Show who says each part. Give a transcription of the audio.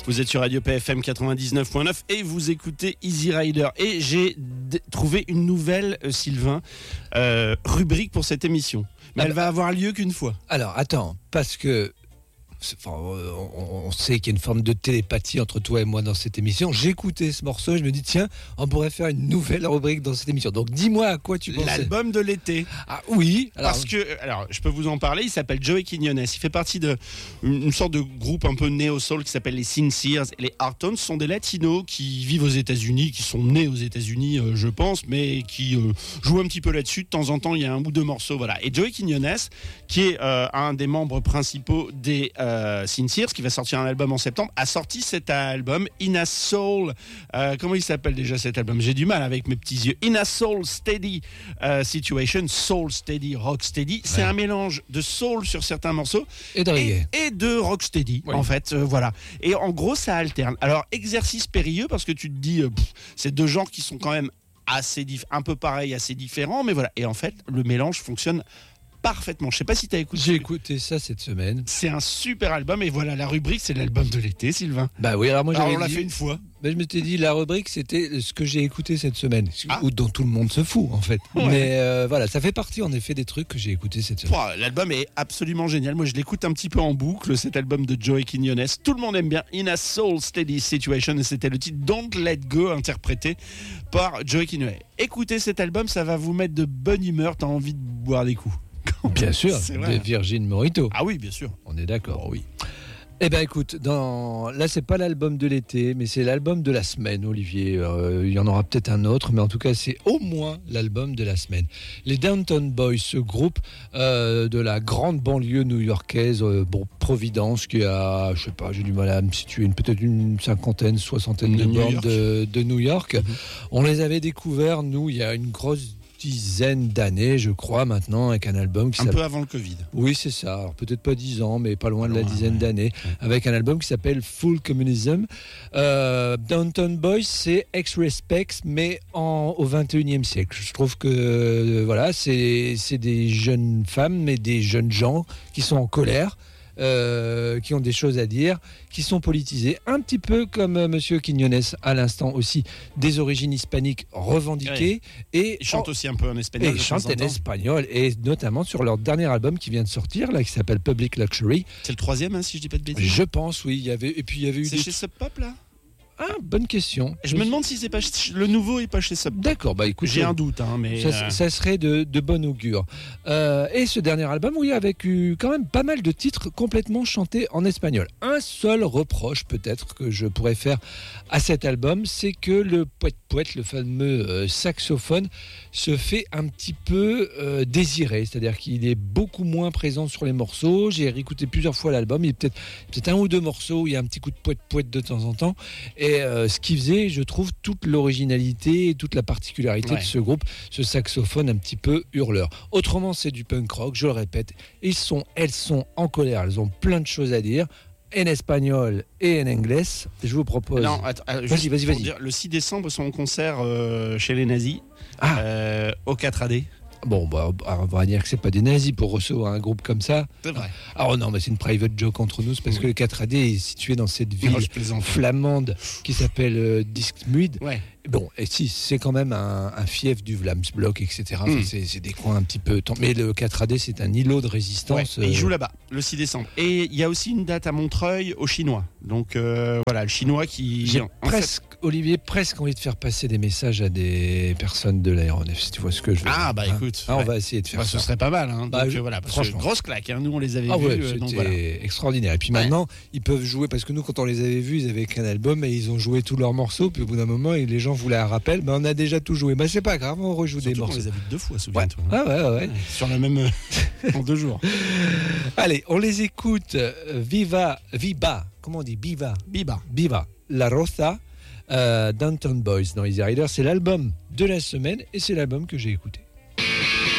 Speaker 1: Vous êtes sur Radio PFM 99.9 et vous écoutez Easy Rider. Et j'ai trouvé une nouvelle, Sylvain, rubrique pour cette émission. Mais elle va avoir lieu qu'une fois.
Speaker 2: Alors, attends, parce que on sait qu'il y a une forme de télépathie entre toi et moi dans cette émission. J'ai écouté ce morceau et je me dis, tiens, on pourrait faire une nouvelle rubrique dans cette émission. Donc, dis-moi à quoi tu pensais.
Speaker 1: L'album de l'été.
Speaker 2: Ah oui.
Speaker 1: Alors, je peux vous en parler. Il s'appelle Joey Quiñones. Il fait partie d'une sorte de groupe un peu néo-soul qui s'appelle les Sincères. Les Hearttones sont des latinos qui vivent aux États-Unis, qui sont nés aux États-Unis, je pense, mais qui jouent un petit peu là-dessus. De temps en temps, il y a un ou deux morceaux. Voilà. Et Joey Quiñones, qui est un des membres principaux des Sincères, qui va sortir un album en septembre, a sorti cet album In a Soul. Comment il s'appelle déjà cet album? J'ai du mal avec mes petits yeux. In a Soul Steady Situation, Soul Steady, Rock Steady. C'est un mélange de soul sur certains morceaux
Speaker 2: et de reggae
Speaker 1: et de rock steady, en fait. Voilà. Et en gros, ça alterne. Alors, exercice périlleux parce que tu te dis, c'est deux genres qui sont quand même un peu pareils, assez différents, mais voilà. Et en fait, le mélange fonctionne parfaitement. Je sais pas si tu as écouté.
Speaker 2: J'ai écouté ça cette semaine.
Speaker 1: C'est un super album et voilà, la rubrique, c'est l'album de l'été, Sylvain.
Speaker 2: Bah oui, alors moi
Speaker 1: on l'a fait une fois.
Speaker 2: Mais je m'étais dit, la rubrique, c'était ce que j'ai écouté cette semaine, ou dont tout le monde se fout, en fait. Ouais. Mais voilà, ça fait partie, en effet, des trucs que j'ai écoutés cette semaine.
Speaker 1: L'album est absolument génial. Moi, je l'écoute un petit peu en boucle, cet album de Joey Quiñones. Tout le monde aime bien In a Soul Steady Situation, et c'était le titre Don't Let Go, interprété par Joey Quiñones. Écoutez cet album, ça va vous mettre de bonne humeur, t'as envie de boire des coups.
Speaker 2: Bien sûr, de Virgin Mojito.
Speaker 1: Ah oui, bien sûr.
Speaker 2: On est d'accord.
Speaker 1: Oh, oui.
Speaker 2: Eh bien écoute, là c'est pas l'album de l'été, mais c'est l'album de la semaine, Olivier. Il y en aura peut-être un autre, mais en tout cas c'est au moins l'album de la semaine. Les Downtown Boys, ce groupe de la grande banlieue new-yorkaise, Providence, qui a, je sais pas, j'ai du mal à me situer, peut-être une cinquantaine, soixantaine de bornes de New York. Mm-hmm. On les avait découverts, nous, il y a une grosse dizaine d'années, je crois, maintenant, avec un album qui
Speaker 1: s'appelle... Un peu avant le Covid.
Speaker 2: Oui, c'est ça. Alors, peut-être pas 10 ans, mais pas loin de la dizaine d'années, avec un album qui s'appelle Full Communism. Downtown Boys, c'est Ex-Respects, mais au 21e siècle. Je trouve que, voilà, c'est des jeunes femmes, mais des jeunes gens qui sont en colère, qui ont des choses à dire, qui sont politisés, un petit peu comme Monsieur Quiñones à l'instant aussi, des origines hispaniques revendiquées. Et
Speaker 1: ils chantent aussi un peu en espagnol.
Speaker 2: Et ils chantent en espagnol, et notamment sur leur dernier album qui vient de sortir, là, qui s'appelle Public Luxury.
Speaker 1: C'est le troisième, si je dis pas de bêtises.
Speaker 2: Je pense, oui. Il y avait eu.
Speaker 1: C'est chez Sub Pop, là?
Speaker 2: Ah, bonne question.
Speaker 1: Je me demande si c'est pas le nouveau est pas chez Sub Pop.
Speaker 2: D'accord, bah écoute,
Speaker 1: j'ai un doute, mais
Speaker 2: ça serait de bon augure. Et ce dernier album, oui, avec quand même pas mal de titres complètement chantés en espagnol. Un seul reproche peut-être que je pourrais faire à cet album, c'est que le poète, le fameux saxophone, se fait un petit peu désiré, c'est-à-dire qu'il est beaucoup moins présent sur les morceaux. J'ai réécouté plusieurs fois l'album, il y a peut-être un ou deux morceaux où il y a un petit coup de poète de temps en temps. Et ce qui faisait, je trouve, toute l'originalité et toute la particularité de ce groupe, ce saxophone un petit peu hurleur. Autrement, c'est du punk rock, je le répète. Elles sont en colère, elles ont plein de choses à dire, en espagnol et en anglais. Je vous propose...
Speaker 1: Non, attends, vas-y. Dire, le 6 décembre, son concert chez les nazis, au 4AD.
Speaker 2: Bon, bah, on va dire que c'est pas des nazis pour recevoir un groupe comme ça.
Speaker 1: C'est vrai.
Speaker 2: Alors non, mais c'est une private joke entre nous, c'est parce que le 4AD est situé dans cette ville flamande qui s'appelle Dixmude. Ouais. Bon, et si, c'est quand même un fief du Vlaamsblok, etc. Enfin, c'est des coins un petit peu... Mais le 4AD, c'est un îlot de résistance.
Speaker 1: Et il joue là-bas, le 6 décembre. Et il y a aussi une date à Montreuil, aux Chinois. Donc voilà, le Chinois qui...
Speaker 2: J'ai Olivier, presque envie de faire passer des messages à des personnes de l'aéronef, si tu vois ce que je veux dire.
Speaker 1: Ah, bah écoute.
Speaker 2: On va essayer de faire ça.
Speaker 1: Ce serait pas mal. Hein.
Speaker 2: Donc,
Speaker 1: voilà, franchement. Grosse claque, hein. Nous on les avait vus.
Speaker 2: C'était
Speaker 1: donc, voilà.
Speaker 2: extraordinaire. Et puis maintenant, ils peuvent jouer, parce que nous, quand on les avait vus, ils avaient qu'un album et ils ont joué tous leurs morceaux. Puis au bout d'un moment, les gens voulaient un rappel. On a déjà tout joué. Mais c'est pas grave, on rejoue des morceaux.
Speaker 1: On les a vus 2 fois, souviens-toi.
Speaker 2: Ouais.
Speaker 1: Sur la même. En 2 jours.
Speaker 2: Allez, on les écoute. Viva. Comment on dit? Viva. La Rosa. Downtown Boys dans Easy Rider. C'est l'album de la semaine et c'est l'album que j'ai écouté.